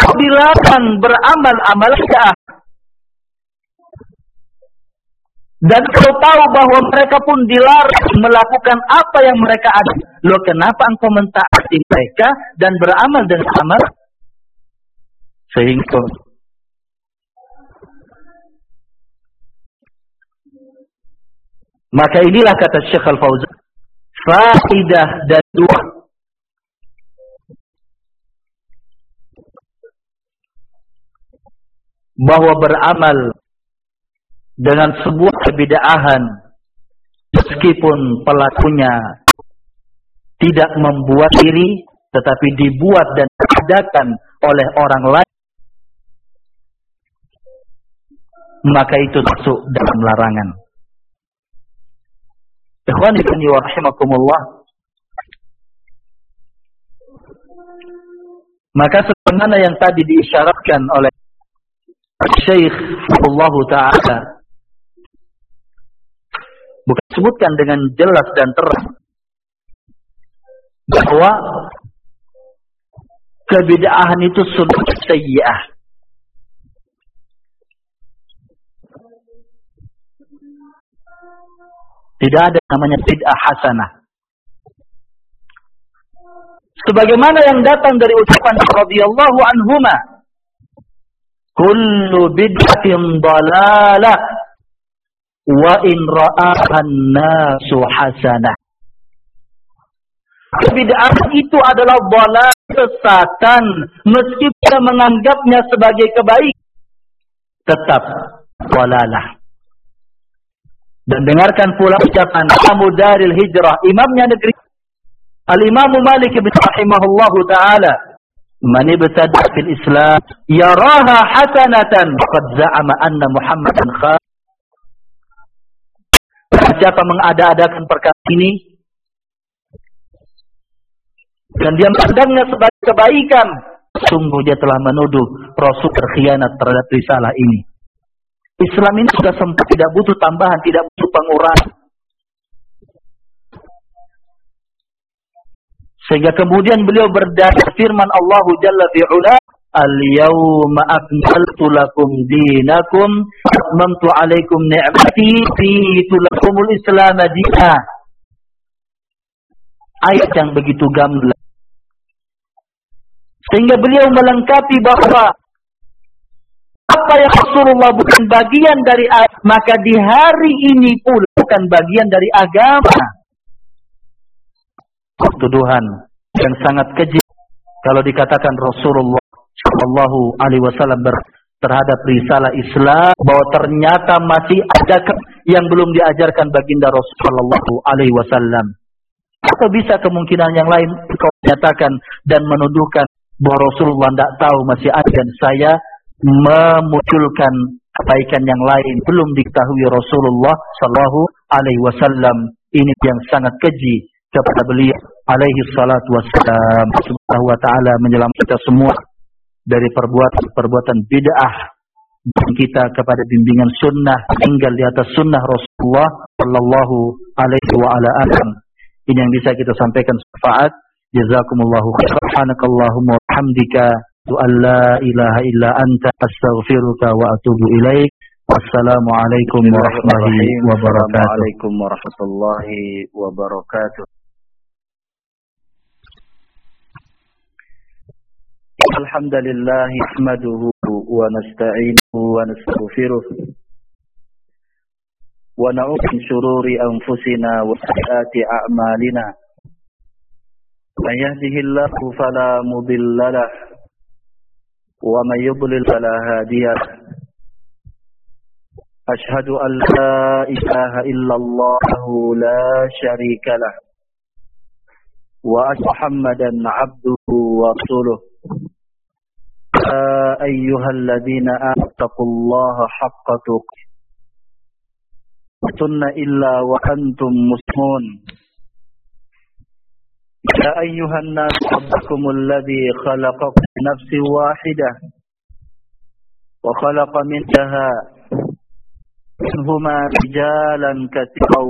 dilarang beramal-amal bid'ah. Dan kau tahu bahwa mereka pun dilarang melakukan apa yang mereka ada. Loh, kenapa engkau mentaati mereka dan beramal dengan amal sehingga maka inilah kata Syekh Al-Fauzan, faidah dan dua. Bahwa beramal dengan sebuah kebid'ahan meskipun pelakunya tidak membuat diri tetapi dibuat dan diadakan oleh orang lain, maka itu masuk dalam larangan. Ikhwani wa rahimakumullah. Maka sebagaimana yang tadi diisyaratkan oleh Syekh Allah Ta'ala, bukan sebutkan dengan jelas dan terang bahwa kebid'ahan itu sebuah sayyi'ah. Tidak ada namanya bid'ah hasanah. Sebagaimana yang datang dari ucapan radhiyallahu anhuma, kullu bid'atin dalalah wa in ra'ahan nasu hasanah. Kebid'ahan itu adalah dalalah, kesesatan, meskipun kita menganggapnya sebagai kebaikan, tetap dalalah. Dan dengarkan pula ucapan Imam Daril Hijrah, imamnya negeri Al-Imam Malik bin rahimahullahu ta'ala, man ibtada fil Islam yaraha hasanatan qad za'ama anna Muhammadan khalid. Siapa mengada-adakan perkara ini dan dia memandangnya sebagai kebaikan, sungguh dia telah menuduh Rasul berkhianat terhadap risalah ini. Islam ini sudah sempurna, tidak butuh tambahan, tidak butuh pengurangan. Sehingga kemudian beliau berdalil firman Allah Jalla fi'ula, al-yawma akmaltu lakum dinakum wa atmamtu alaikum ni'mati raditu lakumul Islam dinan. Ayat yang begitu gamblang. Sehingga beliau melengkapi bahwa apa yang Rasulullah bukan bagian dari agama, maka di hari ini pula bukan bagian dari agama. Tuduhan yang sangat keji kalau dikatakan Rasulullah Shallallahu Alaihi Wasallam terhadap risalah Islam, bahwa ternyata masih ada yang belum diajarkan baginda Rasulullah Shallallahu Alaihi Wasallam. Atau bisa kemungkinan yang lain kau menyatakan dan menuduhkan bahwa Rasulullah tidak tahu masih ada, dan saya memunculkan kebaikan yang lain belum diketahui Rasulullah Shallallahu Alaihi Wasallam. Ini yang sangat keji kepada beliau alaihi salatu wassalam. Subhanahu wa ta'ala menyelamatkan kita semua dari perbuatan bid'ah dan kita kepada bimbingan sunnah, tinggal di atas sunnah Rasulullah Shallallahu Alaihi wa ala alihi. Ini yang bisa kita sampaikan syafaat. Jazakumullahu khairan. Subhanakallahumma wa bihamdika an la ilaha illa anta astaghfiruka wa atubu ilaik. Wassalamualaikum warahmatullahi wabarakatuh. Waalaikumsalam warahmatullahi wabarakatuh. Alhamdulillah nahmaduhu wa nasta'inuhu wa nastaghfiruh wa na'udzu min shururi anfusina wa sayyiati a'malina. Man yahdihillahu fala mudilla lahu wa man yudlil fala hadiya lahu. Ashhadu an la ilaha illallah la syarika lahu wa Muhammadan 'abduhu wa rasuluh. يا أيها الذين آمنوا اتقوا الله حق تقاته ولا تموتن إلا وأنتم مسلمون. يا أيها الناس ربكم الذي خلقكم من نفس واحدة وخلق منها رجالا كثيرا